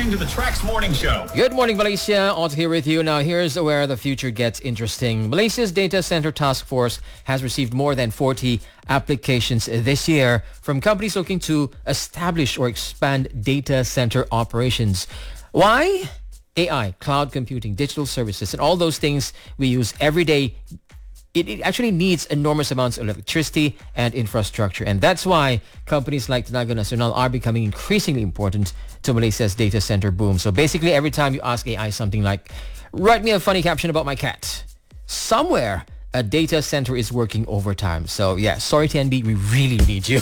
listening to the Trax Morning Show. Good morning, Malaysia. Otto here with you. Now, here's where the future gets interesting. Malaysia's Data Center Task Force has received more than 40 applications this year from companies looking to establish or expand data center operations. Why? AI, cloud computing, digital services, and all those things we use every day. It actually needs enormous amounts of electricity and infrastructure. And that's why companies like Tenaga Nasional are becoming increasingly important to Malaysia's data center boom. So basically, every time you ask AI something like, write me a funny caption about my cat, somewhere a data center is working overtime. So yeah, sorry TNB, we really need you.